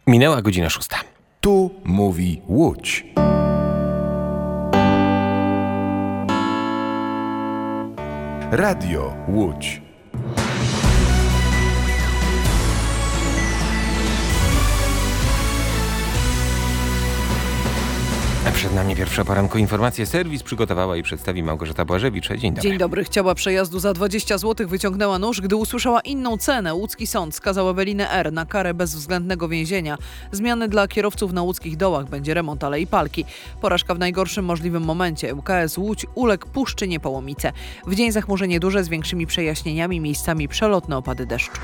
Minęła godzina 6. Tu mówi Łódź. Radio Łódź. A przed nami pierwsza poranku informacje. Serwis przygotowała i przedstawi Małgorzata Błażewicz. Dzień dobry. Dzień dobry. Chciała przejazdu za 20 zł, wyciągnęła nóż, gdy usłyszała inną cenę. Łódzki sąd skazał Ewelinę R. na karę bezwzględnego więzienia. Zmiany dla kierowców na łódzkich dołach, będzie remont Alei Palki. Porażka w najgorszym możliwym momencie. ŁKS Łódź uległ puszczy Niepołomice. W dzień zachmurzenie duże z większymi przejaśnieniami, miejscami przelotne opady deszczu.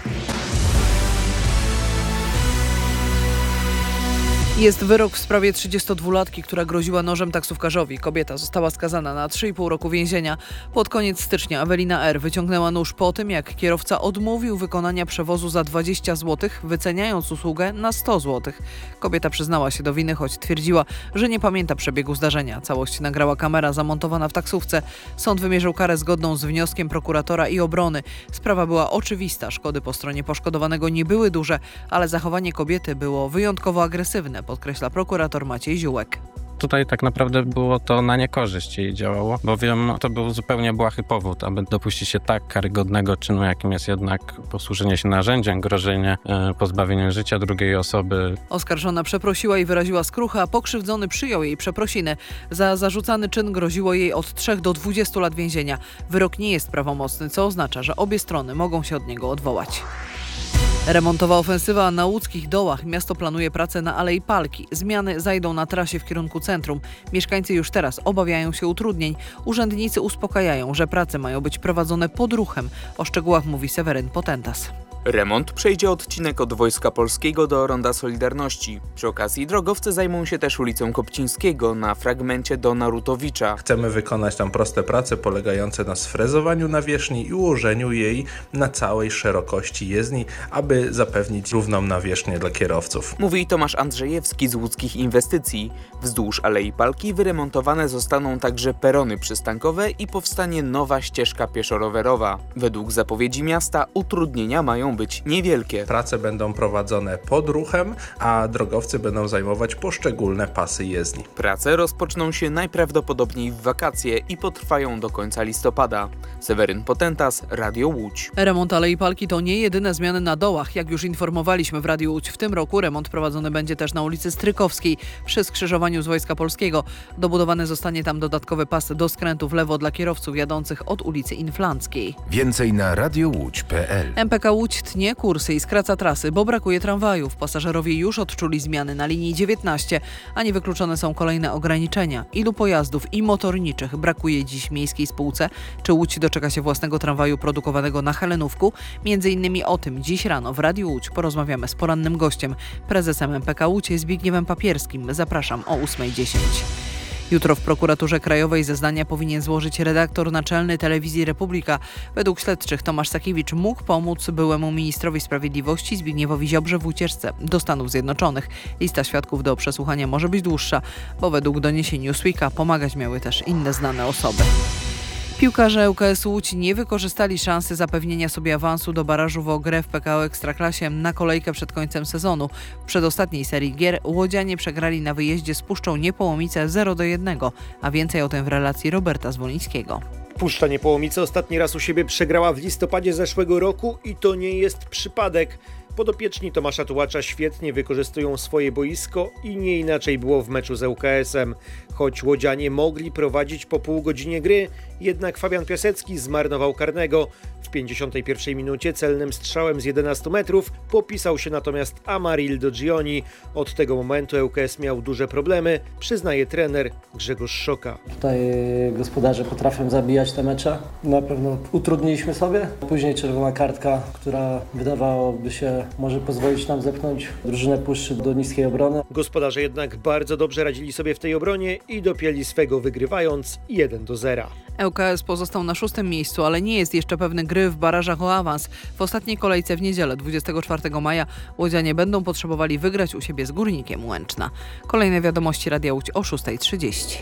Jest wyrok w sprawie 32-latki, która groziła nożem taksówkarzowi. Kobieta została skazana na 3,5 roku więzienia. Pod koniec stycznia Ewelina R. wyciągnęła nóż po tym, jak kierowca odmówił wykonania przewozu za 20 zł, wyceniając usługę na 100 zł. Kobieta przyznała się do winy, choć twierdziła, że nie pamięta przebiegu zdarzenia. Całość nagrała kamera zamontowana w taksówce. Sąd wymierzył karę zgodną z wnioskiem prokuratora i obrony. Sprawa była oczywista. Szkody po stronie poszkodowanego nie były duże, ale zachowanie kobiety było wyjątkowo agresywne, podkreśla prokurator Maciej Ziółek. Tutaj tak naprawdę było to na niekorzyść jej działało, bowiem to był zupełnie błahy powód, aby dopuścić się tak karygodnego czynu, jakim jest jednak posłużenie się narzędziem, grożenie pozbawieniem życia drugiej osoby. Oskarżona przeprosiła i wyraziła skruchę, a pokrzywdzony przyjął jej przeprosiny. Za zarzucany czyn groziło jej od 3 do 20 lat więzienia. Wyrok nie jest prawomocny, co oznacza, że obie strony mogą się od niego odwołać. Remontowa ofensywa na łódzkich dołach. Miasto planuje pracę na Alei Palki. Zmiany zajdą na trasie w kierunku centrum. Mieszkańcy już teraz obawiają się utrudnień. Urzędnicy uspokajają, że prace mają być prowadzone pod ruchem. O szczegółach mówi Seweryn Potentas. Remont przejdzie odcinek od Wojska Polskiego do Ronda Solidarności. Przy okazji drogowcy zajmą się też ulicą Kopcińskiego na fragmencie do Narutowicza. Chcemy wykonać tam proste prace polegające na sfrezowaniu nawierzchni i ułożeniu jej na całej szerokości jezdni, aby zapewnić równą nawierzchnię dla kierowców. Mówi Tomasz Andrzejewski z Łódzkich Inwestycji. Wzdłuż Alei Palki wyremontowane zostaną także perony przystankowe i powstanie nowa ścieżka pieszo-rowerowa. Według zapowiedzi miasta utrudnienia mają być niewielkie. Prace będą prowadzone pod ruchem, a drogowcy będą zajmować poszczególne pasy jezdni. Prace rozpoczną się najprawdopodobniej w wakacje i potrwają do końca listopada. Seweryn Potentas, Radio Łódź. Remont Alei Palki to nie jedyne zmiany na dołach. Jak już informowaliśmy w Radiu Łódź, w tym roku remont prowadzony będzie też na ulicy Strykowskiej przy skrzyżowaniu z Wojska Polskiego. Dobudowany zostanie tam dodatkowy pas do skrętu w lewo dla kierowców jadących od ulicy Inflanckiej. Więcej na radiołódź.pl. MPK Łódź tnie kursy i skraca trasy, bo brakuje tramwajów. Pasażerowie już odczuli zmiany na linii 19, a niewykluczone są kolejne ograniczenia. Ilu pojazdów i motorniczych brakuje dziś miejskiej spółce? Czy Łódź doczeka się własnego tramwaju produkowanego na Helenówku? Między innymi o tym dziś rano w Radiu Łódź porozmawiamy z porannym gościem, prezesem MPK Łódź Zbigniewem Papierskim. Zapraszam o 8:10. Jutro w prokuraturze krajowej zeznania powinien złożyć redaktor naczelny Telewizji Republika. Według śledczych Tomasz Sakiewicz mógł pomóc byłemu ministrowi sprawiedliwości Zbigniewowi Ziobrze w ucieczce do Stanów Zjednoczonych. Lista świadków do przesłuchania może być dłuższa, bo według doniesień Newsweeka pomagać miały też inne znane osoby. Piłkarze ŁKS Łódź nie wykorzystali szansy zapewnienia sobie awansu do barażu w grę w PKO Ekstraklasie na kolejkę przed końcem sezonu. W przedostatniej serii gier łodzianie przegrali na wyjeździe z Puszczą Niepołomice 0-1, a więcej o tym w relacji Roberta Zwolińskiego. Puszcza Niepołomice ostatni raz u siebie przegrała w listopadzie zeszłego roku i to nie jest przypadek. Podopieczni Tomasza Tułacza świetnie wykorzystują swoje boisko i nie inaczej było w meczu z ŁKS-em. Choć łodzianie mogli prowadzić po pół godzinie gry, jednak Fabian Piasecki zmarnował karnego. W 51 minucie celnym strzałem z 11 metrów popisał się natomiast Amarildo Gioni. Od tego momentu ŁKS miał duże problemy, przyznaje trener Grzegorz Szoka. Tutaj gospodarze potrafią zabijać te mecze. Na pewno utrudniliśmy sobie. Później czerwona kartka, która wydawałoby się może pozwolić nam zepchnąć drużynę Puszczy do niskiej obrony. Gospodarze jednak bardzo dobrze radzili sobie w tej obronie i dopięli swego, wygrywając 1-0. ŁKS pozostał na 6. miejscu, ale nie jest jeszcze pewny gry w barażach o awans. W ostatniej kolejce w niedzielę 24 maja łodzianie będą potrzebowali wygrać u siebie z Górnikiem Łęczna. Kolejne wiadomości Radia Łódź o 6:30.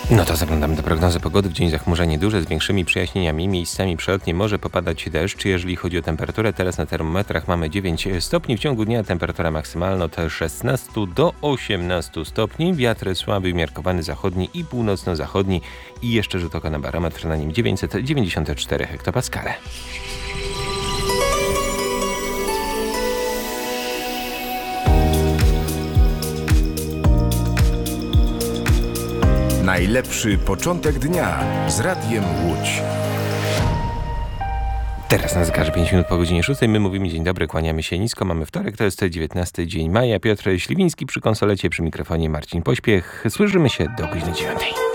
No to zaglądamy do prognozy pogody. W dzień zachmurzenie duże z większymi przejaśnieniami. Miejscami przelotnie może popadać deszcz. Jeżeli chodzi o temperaturę, teraz na termometrach mamy 9 stopni. W ciągu dnia temperatura maksymalna od 16 do 18 stopni. Wiatr słaby, umiarkowany zachodni i północno-zachodni. I jeszcze rzut oka na barometr, na nim 994 hektopaskale. Najlepszy początek dnia z Radiem Łódź. Teraz na zegarze 5 minut po godzinie 6. My mówimy dzień dobry, kłaniamy się nisko. Mamy wtorek, to jest 19 dzień maja. Piotr Śliwiński przy konsolecie, przy mikrofonie Marcin Pośpiech. Słyszymy się do godziny 9.